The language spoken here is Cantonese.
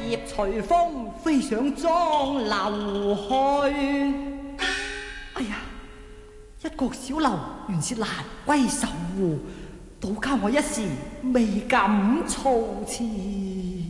葉隨風飛上莊樓去。哎呀，一國小樓原是蘭逶守護，倒教我一時未敢措辭。